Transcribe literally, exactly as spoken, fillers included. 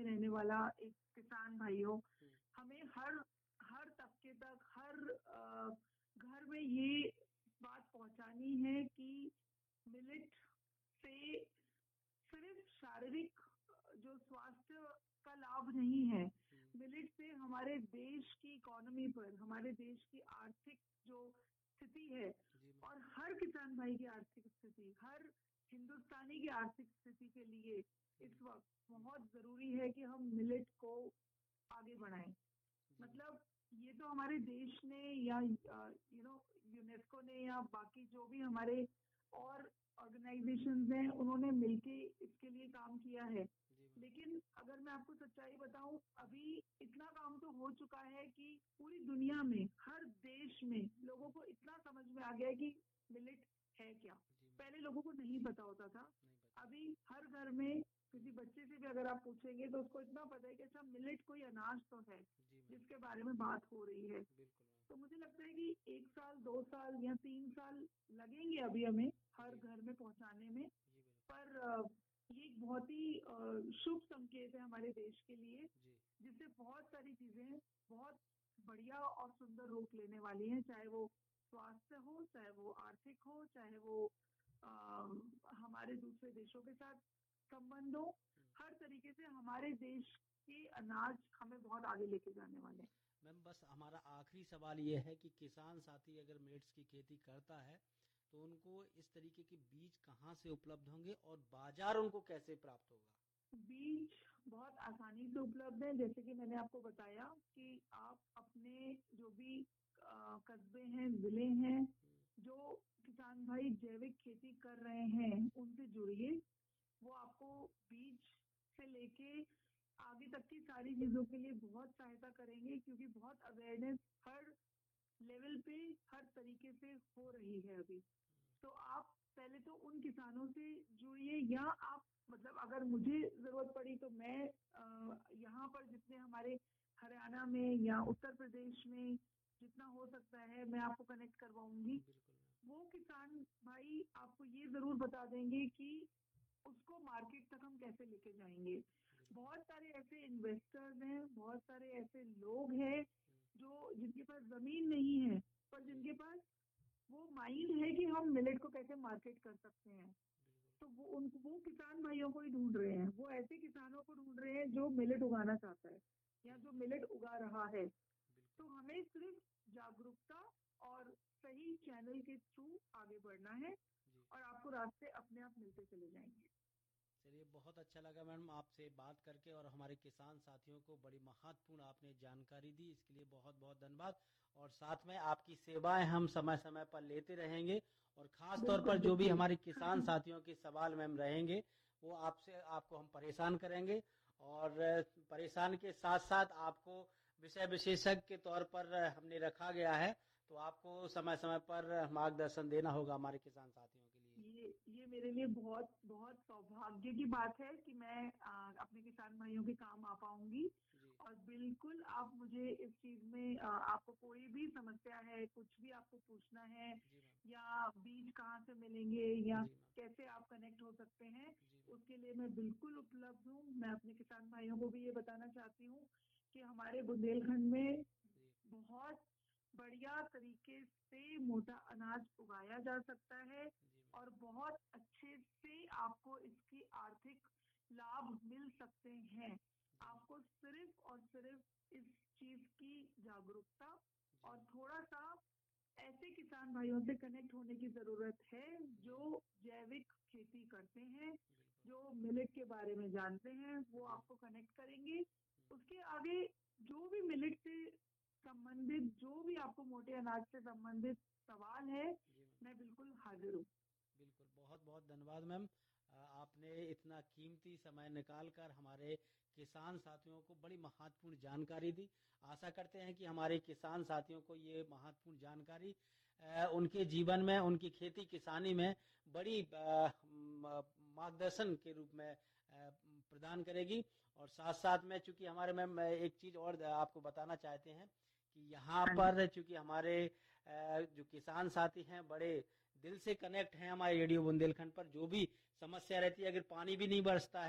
में रहने वाला एक किसान भाई हो, हमें हर हर तबके तक, हर आ, घर में ये बात पहुंचानी है कि मिलेट से सिर्फ शारीरिक जो स्वास्थ्य का लाभ नहीं है, मिलेट से हमारे देश की इकोनॉमी पर, हमारे देश की आर्थिक जो स्थिति है और हर किसान भाई की आर्थिक स्थिति, हर हिंदुस्तानी की आर्थिक स्थिति के लिए इस वक्त बहुत जरूरी है कि हम मिलेट को आगे बढ़ाएं। मतलब ये तो हमारे देश ने या यू नो यूनेस्को ने या बाकी जो भी हमारे और ऑर्गेनाइजेशंस हैं, उन्होंने मिलके इसके लिए काम किया है। लेकिन अगर मैं आपको सच्चाई बताऊं, अभी इतना काम तो हो चुका है कि पूरी दुनिया में, हर देश में लोगों को इतना समझ में आ गया है कि मिलेट है क्या। पहले लोगों को नहीं पता होता था, अभी हर घर में किसी बच्चे से भी अगर आप पूछेंगे तो उसको इतना पता है कि अच्छा मिलेट कोई अनाज तो है जिसके बारे में बात हो रही है। तो मुझे लगता है कि एक साल, दो साल या तीन साल लगेंगे अभी हमें हर घर में पहुंचाने में, पर ये एक बहुत ही शुभ संकेत है हमारे देश के लिए, जिससे बहुत सारी चीजें बहुत बढ़िया और सुंदर रूप लेने वाली हैं, चाहे वो स्वास्थ्य हो, चाहे वो आर्थिक हो, चाहे वो आ, हमारे दूसरे देशों के साथ संबंध हो। हर तरीके से हमारे देश के अनाज हमें बहुत आगे लेके जाने वाले हैं। मैम, बस हमारा आखिरी सवाल ये है कि किसान साथी अगर मिलेट्स की खेती करता है तो उनको इस तरीके के बीज कहाँ से उपलब्ध होंगे और बाजार उनको कैसे प्राप्त होगा? बीज बहुत आसानी से उपलब्ध है, जैसे कि मैंने आपको बताया कि आप अपने जो भी कस्बे हैं, जिले हैं, जो किसान भाई जैविक खेती कर रहे हैं, उनसे जुड़िए। वो आपको बीज से लेके आगे तक की सारी चीजों के लिए बहुत सहायता करेंगे, क्योंकि बहुत अवेयरनेस हर लेवल पे, हर तरीके से हो रही है अभी। तो आप पहले तो उन किसानों से जुड़िए, या आप मतलब अगर मुझे जरूरत पड़ी तो मैं यहाँ पर जितने हमारे हरियाणा में या उत्तर प्रदेश में जितना हो सकता है मैं आपको कनेक्ट करवाऊंगी। वो किसान भाई आपको ये जरूर बता देंगे कि उसको मार्केट तक हम कैसे लेके जाएंगे। बहुत सारे ऐसे इन्वेस्टर्स हैं, बहुत सारे ऐसे लोग हैं जो जिनके पास जमीन नहीं है, पर जिनके पास वो माइंड है कि हम मिलेट को कैसे मार्केट कर सकते हैं। तो वो उन वो किसान भाइयों को ही ढूंढ रहे हैं, वो ऐसे किसानों को ढूंढ रहे हैं जो मिलेट उगाना चाहता है या जो मिलेट उगा रहा है। तो हमें सिर्फ जागरूकता और सही चैनल के थ्रू आगे बढ़ना है और आपको रास्ते अपने आप मिलते चले जाएंगे। चलिए, बहुत अच्छा लगा मैडम आपसे बात करके, और हमारे किसान साथियों को बड़ी महत्वपूर्ण आपने जानकारी दी, इसके लिए बहुत बहुत धन्यवाद। और साथ में आपकी सेवाएं हम समय समय पर लेते रहेंगे, और खास तौर पर जो भी हमारे किसान साथियों के सवाल मैम रहेंगे वो आपसे आपको हम परेशान करेंगे, और परेशान के साथ साथ आपको विषय विशेषज्ञ के तौर पर हमने रखा गया है, तो आपको समय समय पर मार्गदर्शन देना होगा हमारे किसान साथियों के लिए। ये ये मेरे लिए बहुत बहुत सौभाग्य की बात है कि मैं आ, अपने किसान भाइयों के काम आ पाऊंगी। और बिल्कुल आप मुझे इस चीज में आ, आपको कोई भी समस्या है, कुछ भी आपको पूछना है, या बीज कहाँ से मिलेंगे या कैसे आप कनेक्ट हो सकते हैं, उसके लिए मैं बिल्कुल उपलब्ध हूँ। मैं अपने किसान भाइयों को भी ये बताना चाहती हूँ कि हमारे बुंदेलखंड में बहुत बढ़िया तरीके से मोटा अनाज उगाया जा सकता है और बहुत अच्छे से आपको इसकी आर्थिक लाभ मिल सकते हैं। आपको सिर्फ और सिर्फ इस चीज की जागरूकता और थोड़ा सा ऐसे किसान भाइयों से कनेक्ट होने की जरूरत है जो जैविक खेती करते हैं, जो मिलेट के बारे में जानते हैं, वो आपको कनेक्ट करेंगे। उसके आगे जो भी मिलेट से संबंधित, जो भी आपको मोटे अनाज से संबंधित सवाल है, मैं बिल्कुल हाजिर हूँ। बिल्कुल, बहुत बहुत धन्यवाद मैम, आपने इतना कीमती समय निकालकर हमारे किसान साथियों को बड़ी महत्वपूर्ण जानकारी दी। आशा करते हैं कि हमारे किसान साथियों को ये महत्वपूर्ण जानकारी उनके जीवन में, उनकी खेती किसानी में बड़ी मार्गदर्शन के रूप में प्रदान करेगी। और साथ साथ में चूंकि हमारे मैम एक चीज और आपको बताना चाहते हैं कि यहाँ पर चूंकि हमारे जो किसान साथी हैं बड़े दिल से कनेक्ट हैं हमारे रेडियो बुंदेलखंड पर, जो भी समस्या रहती है, अगर पानी भी नहीं बरसता है